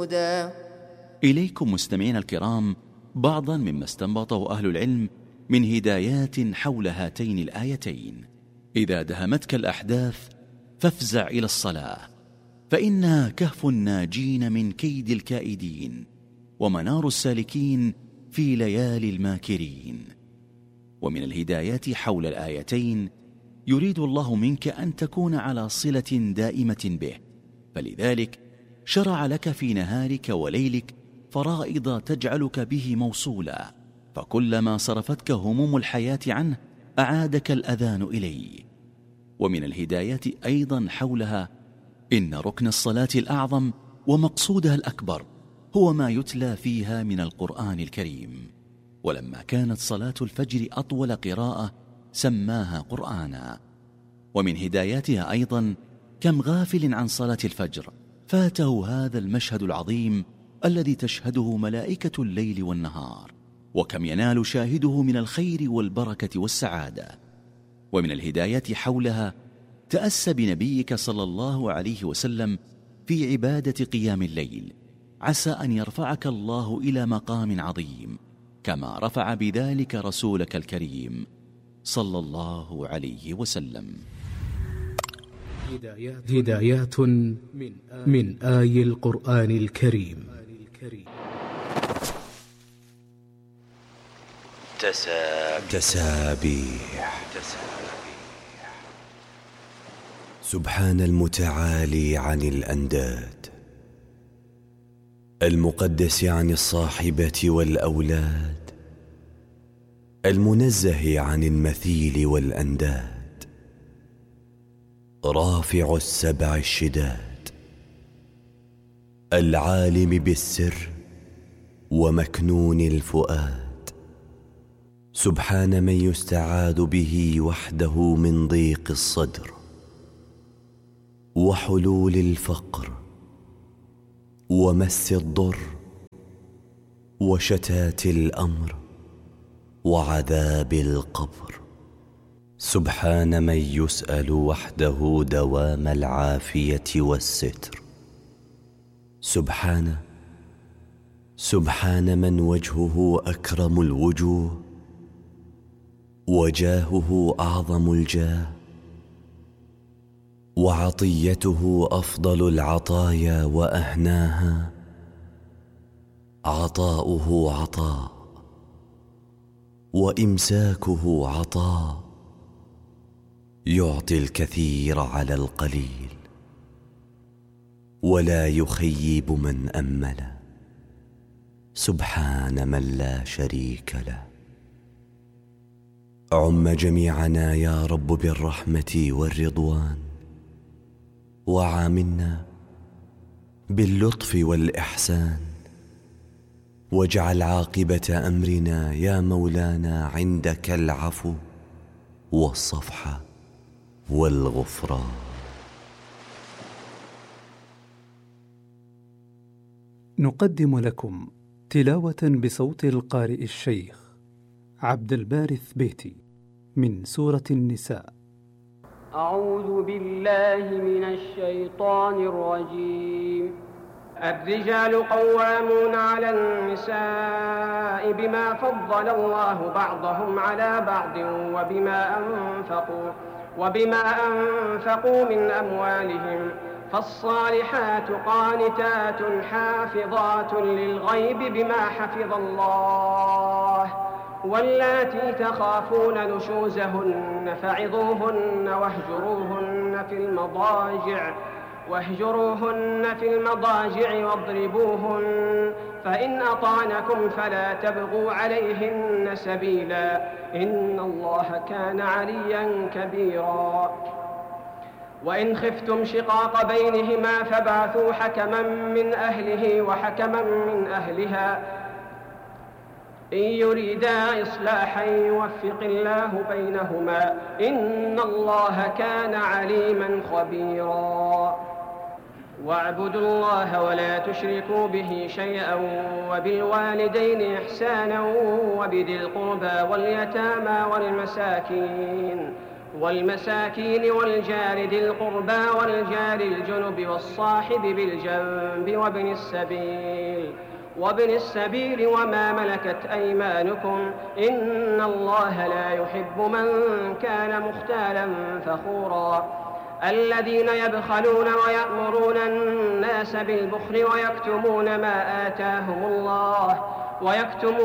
الهدى. إليكم مستمعين الكرام بعضا مما استنبطه أهل العلم من هدايات حول هاتين الآيتين. إذا دهمتك الأحداث فافزع إلى الصلاة، فإنها كهف الناجين من كيد الكائدين، ومنار السالكين في ليالي الماكرين. ومن الهدايات حول الآيتين يريد الله منك أن تكون على صلة دائمة به، فلذلك شرع لك في نهارك وليلك فرائض تجعلك به موصولا، فكلما صرفتك هموم الحياة عنه أعادك الأذان إليه. ومن الهدايات أيضا حولها إن ركن الصلاة الأعظم ومقصودها الأكبر هو ما يتلى فيها من القرآن الكريم، ولما كانت صلاة الفجر أطول قراءة سماها قرآنا. ومن هداياتها أيضا كم غافل عن صلاة الفجر فاته هذا المشهد العظيم الذي تشهده ملائكة الليل والنهار، وكم ينال شاهده من الخير والبركة والسعادة. ومن الهدايات حولها تأسى بنبيك صلى الله عليه وسلم في عبادة قيام الليل، عسى أن يرفعك الله إلى مقام عظيم كما رفع بذلك رسولك الكريم صلى الله عليه وسلم. هدايات من آي القرآن الكريم. تسابيح. سبحان المتعالي عن الأنداد، المقدس عن الصاحبة والأولاد، المنزه عن المثيل والأنداد، رافع السبع الشداد، العالم بالسر ومكنون الفؤاد. سبحان من يستعاذ به وحده من ضيق الصدر وحلول الفقر ومس الضر وشتات الأمر وعذاب القبر. سبحان من يسأل وحده دوام العافية والستر. سبحان من وجهه أكرم الوجوه وجاهه أعظم الجاه وعطيته أفضل العطايا وأهناها. عطاؤه عطاء وإمساكه عطاء، يعطي الكثير على القليل ولا يخيب من أمل. سبحان من لا شريك له. عم جميعنا يا رب بالرحمة والرضوان، وعاملنا باللطف والإحسان، واجعل عاقبة أمرنا يا مولانا عندك العفو والصفح والغفران. نقدم لكم تلاوة بصوت القارئ الشيخ عبد الباري الثبيتي من سورة النساء. أعوذ بالله من الشيطان الرجيم. الرجال قوامون على النساء بما فضل الله بعضهم على بعض وبما أنفقوا من أموالهم. فالصالحات قانتات حافظات للغيب بما حفظ الله. واللاتي تخافون نشوزهن فعظوهن واهجروهن في المضاجع واضربوهن، فإن أطعنكم فلا تبغوا عليهن سبيلا، إن الله كان عليا كبيرا. وإن خفتم شقاق بينهما فابعثوا حكما من أهله وحكما من أهلها إن يريدا إصلاحا يوفق الله بينهما، إن الله كان عليما خبيرا. واعبدوا الله ولا تشركوا به شيئا وبالوالدين إحسانا وبذي القربى واليتامى والمساكين والمساكين والجار ذي القربى والجار الجنب والصاحب بالجنب وابن السبيل وما ملكت أيمانكم إن الله لا يحب من كان مختالا فخورا الذين يبخلون ويأمرون الناس بالبخل ويكتمون ما آتاهم الله